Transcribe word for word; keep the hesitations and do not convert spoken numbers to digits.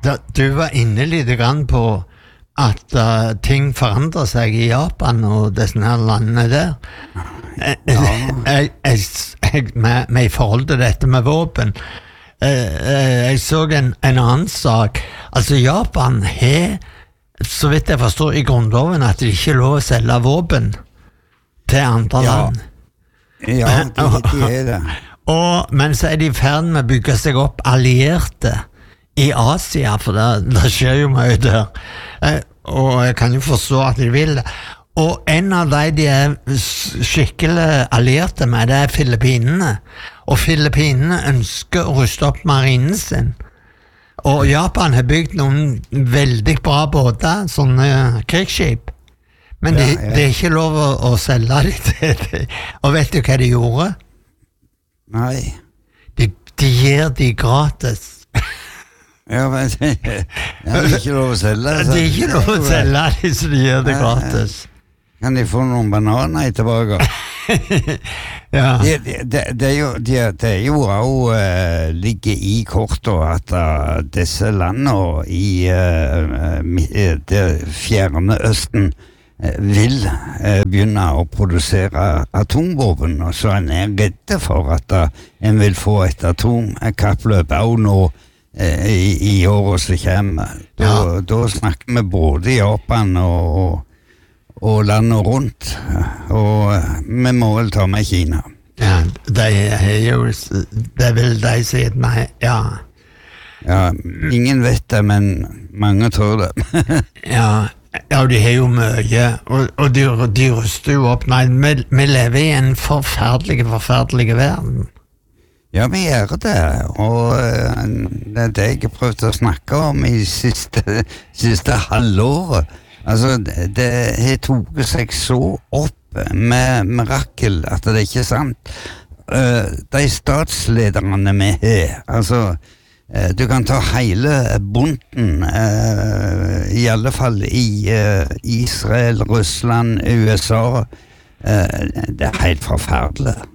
da, du var inne lite grann på at uh, ting forandrer seg i Japan og disse her landene der. Ja. Jeg, jeg, jeg, med, med i forhold til dette med våpen, jeg, jeg så en, en annen sak. Altså Japan har, så vidt jeg forstår i grunnloven, at det ikke er lov å selge våpen til andre ja. land. Ja, de, de er det. Og, men så er de i ferd med å bygge seg opp allierte i Asia, for det, det skjer jo mye der. Eh, og jeg kan jo forstå at de vil det. Og en av de de er skikkelig allierte med, det er Filippinene. Og Filippinene ønsker å ruste opp marinen sin. Og Japan har bygd noen veldig bra båter, sånne krigsskip. Men det ja, ja. de er ikke lov å, å selge det. Og vet du hva de gjorde? Nei. De, de gir de gratis. Ja, men det er ikke lov å selge. Det er ikke lov å selge de, så de gir det gratis. Kan de få noen bananer tilbake? Ja. Det, det, det er jo det, det er jo også uh, ligger i kortet at uh, disse landene i uh, det fjerne Østen vil eh, begynne å produsere atomvåpen, og så er en redde for at uh, en vil få et atomkappløp også nå eh, i, i året som kommer. Da, ja. Da snakker vi både Japan og, og, og landet rundt, og uh, vi må vel ta med Kina. Ja, det er jo det vil de si, nei, ja. Ja, ingen vet det, men mange tror det. Ja. Ja, de har jo mye, og, og de, de ruster jo opp. Nei, vi, vi lever i en forferdelig, forferdelig verden. Ja, vi gjør det, og uh, det er det jeg har prøvd å snakke om i siste, siste halvåret. Altså, det, det har tog seg så opp med mirakel at det er ikke sant. Uh, de statslederne vi har, altså, du kan ta hele bunten, uh, i alle fall i uh, Israel, Russland, U S A. Uh, det er helt forferdelig.